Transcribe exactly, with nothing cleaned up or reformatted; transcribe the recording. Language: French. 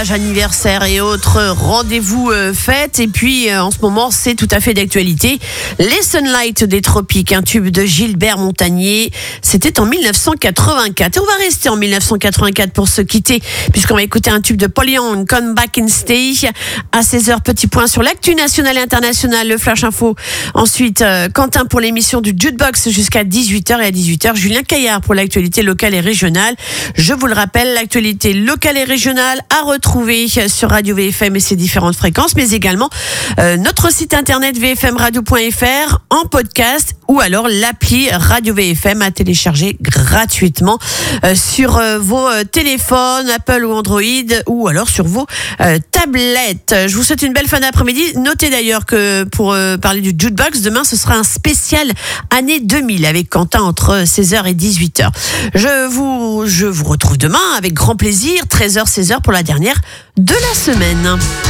Anniversaire et autres rendez-vous euh, fêtes. Et puis euh, en ce moment c'est tout à fait d'actualité, les Sunlight des Tropiques, un tube de Gilbert Montagnier. C'était en mille neuf cent quatre-vingt-quatre et on va rester en mille neuf cent quatre-vingt-quatre pour se quitter, puisqu'on va écouter un tube de Paul Young, Come Back and Stay. À seize heures, petit point sur l'actu nationale et internationale, le Flash Info. Ensuite euh, Quentin pour l'émission du Jukebox jusqu'à dix-huit heures, et à dix-huit heures Julien Caillard pour l'actualité locale et régionale. Je vous le rappelle, l'actualité locale et régionale à retrouver sur Radio V F M et ses différentes fréquences, mais également euh, notre site internet v f m radio point f r en podcast, ou alors l'appli Radio V F M à télécharger gratuitement euh, sur euh, vos euh, téléphones Apple ou Android, ou alors sur vos euh, tablettes. Je vous souhaite une belle fin d'après-midi. Notez d'ailleurs que pour euh, parler du Jukebox, demain ce sera un spécial année deux mille avec Quentin entre seize heures et dix-huit heures. Je vous, je vous retrouve demain avec grand plaisir, treize heures, seize heures pour la dernière de la semaine.